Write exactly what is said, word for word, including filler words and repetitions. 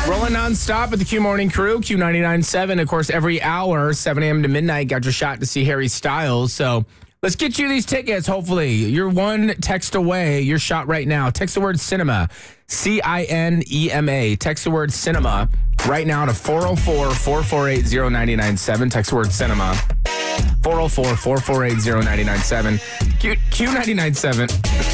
Rolling nonstop with the Q Morning Crew, Q ninety-nine point seven. Of course, every hour, seven a.m. to midnight, got your shot to see Harry Styles. So let's get you these tickets, hopefully. You're one text away. Your shot right now. Text the word cinema, C I N E M A. Text the word cinema right now to four oh four, four four eight, oh nine nine seven. Text the word cinema, four oh four, four four eight, oh nine nine seven. Q, Q ninety-nine point seven.